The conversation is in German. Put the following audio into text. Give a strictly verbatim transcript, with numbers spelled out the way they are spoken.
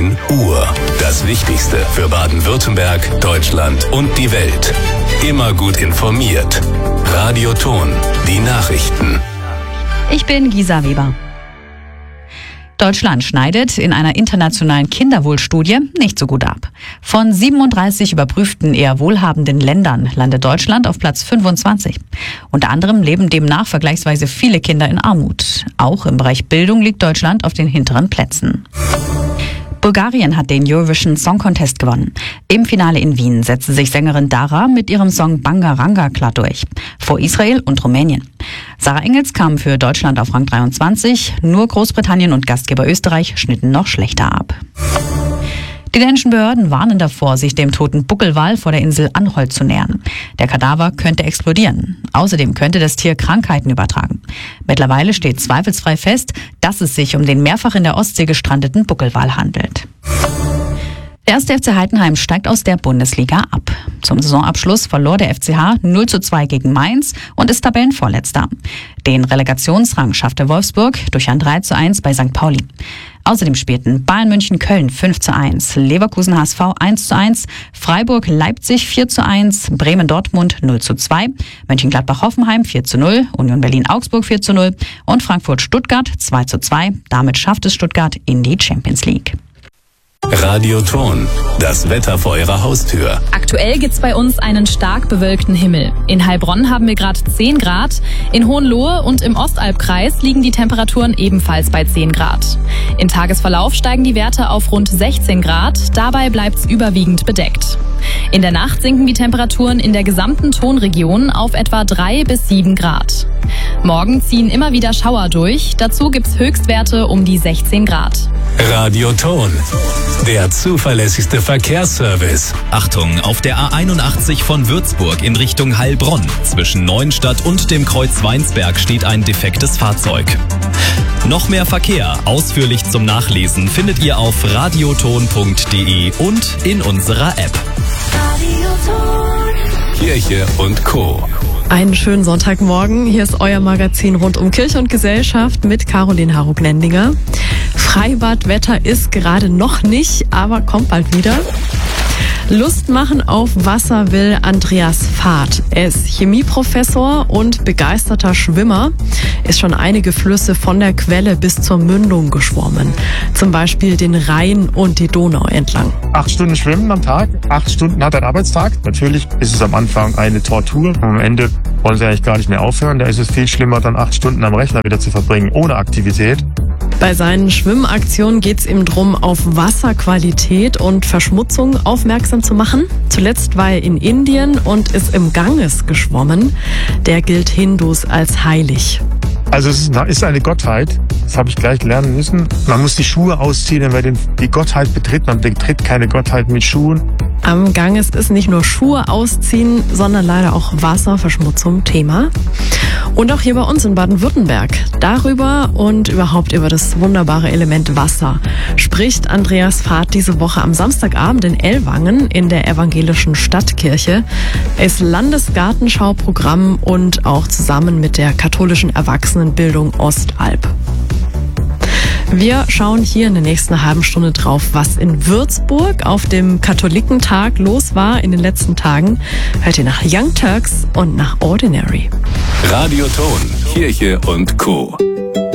neun Uhr. Das Wichtigste für Baden-Württemberg, Deutschland und die Welt. Immer gut informiert. Radio Ton, die Nachrichten. Ich bin Gisa Weber. Deutschland schneidet in einer internationalen Kinderwohlstudie nicht so gut ab. Von siebenunddreißig überprüften eher wohlhabenden Ländern landet Deutschland auf Platz fünfundzwanzig. Unter anderem leben demnach vergleichsweise viele Kinder in Armut. Auch im Bereich Bildung liegt Deutschland auf den hinteren Plätzen. Bulgarien hat den Eurovision Song Contest gewonnen. Im Finale in Wien setzte sich Sängerin Dara mit ihrem Song Bangaranga klar durch. Vor Israel und Rumänien. Sarah Engels kam für Deutschland auf Rang dreiundzwanzig. Nur Großbritannien und Gastgeber Österreich schnitten noch schlechter ab. Die dänischen Behörden warnen davor, sich dem toten Buckelwal vor der Insel Anholt zu nähern. Der Kadaver könnte explodieren. Außerdem könnte das Tier Krankheiten übertragen. Mittlerweile steht zweifelsfrei fest, dass es sich um den mehrfach in der Ostsee gestrandeten Buckelwal handelt. Der erste F C Heidenheim steigt aus der Bundesliga ab. Zum Saisonabschluss verlor der F C H null zu zwei gegen Mainz und ist Tabellenvorletzter. Den Relegationsrang schaffte Wolfsburg durch ein drei zu eins bei Sankt Pauli. Außerdem spielten Bayern München Köln fünf zu eins, Leverkusen H S V eins zu eins, Freiburg Leipzig vier zu eins, Bremen Dortmund null zu zwei, Mönchengladbach Hoffenheim vier zu null, Union Berlin Augsburg vier zu null und Frankfurt Stuttgart zwei zu zwei. Damit schafft es Stuttgart in die Champions League. Radio Ton, das Wetter vor Ihrer Haustür. Aktuell gibt's bei uns einen stark bewölkten Himmel. In Heilbronn haben wir gerade zehn Grad. In Hohenlohe und im Ostalbkreis liegen die Temperaturen ebenfalls bei zehn Grad. Im Tagesverlauf steigen die Werte auf rund sechzehn Grad. Dabei bleibt's überwiegend bedeckt. In der Nacht sinken die Temperaturen in der gesamten Tonregion auf etwa drei bis sieben Grad. Morgen ziehen immer wieder Schauer durch. Dazu gibt's Höchstwerte um die sechzehn Grad. Radio Ton, der zuverlässigste Verkehrsservice. Achtung, auf der A einundachtzig von Würzburg in Richtung Heilbronn. Zwischen Neuenstadt und dem Kreuz Weinsberg steht ein defektes Fahrzeug. Noch mehr Verkehr, ausführlich zum Nachlesen, findet ihr auf radioton punkt de und in unserer App. Kirche und Co. Einen schönen Sonntagmorgen. Hier ist euer Magazin rund um Kirche und Gesellschaft mit Caroline Harug-Nendinger. Freibadwetter ist gerade noch nicht, aber kommt bald wieder. Lust machen auf Wasser will Andreas Fahrt. Er ist Chemieprofessor und begeisterter Schwimmer, ist schon einige Flüsse von der Quelle bis zur Mündung geschwommen. Zum Beispiel den Rhein und die Donau entlang. Acht Stunden schwimmen am Tag, acht Stunden hat ein Arbeitstag. Natürlich ist es am Anfang eine Tortur. Am Ende wollen sie eigentlich gar nicht mehr aufhören. Da ist es viel schlimmer, dann acht Stunden am Rechner wieder zu verbringen, ohne Aktivität. Bei seinen Schwimmaktionen geht es ihm darum, auf Wasserqualität und Verschmutzung aufmerksam zu machen. Zuletzt war er in Indien und ist im Ganges geschwommen. Der gilt Hindus als heilig. Also es ist eine Gottheit, das habe ich gleich lernen müssen. Man muss die Schuhe ausziehen, wenn man die Gottheit betritt. Man betritt keine Gottheit mit Schuhen. Am Ganges ist nicht nur Schuhe ausziehen, sondern leider auch Wasserverschmutzung Thema. Und auch hier bei uns in Baden-Württemberg. Darüber und überhaupt über das wunderbare Element Wasser spricht Andreas Fahrt diese Woche am Samstagabend in Ellwangen in der evangelischen Stadtkirche. Er ist Landesgartenschauprogramm und auch zusammen mit der katholischen Erwachsenenbildung Ostalb. Wir schauen hier in der nächsten halben Stunde drauf, was in Würzburg auf dem Katholikentag los war in den letzten Tagen. Hört ihr nach Young Turks und nach Ordinary. Radio Ton, Kirche und Co.